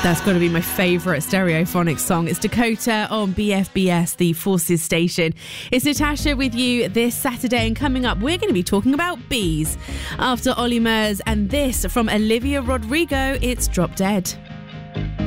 That's got to be my favourite Stereophonic song. It's Dakota on BFBS, the Forces station. It's Natasha with you this Saturday, and coming up, we're going to be talking about bees. After Olly Murs and this from Olivia Rodrigo, it's Drop Dead.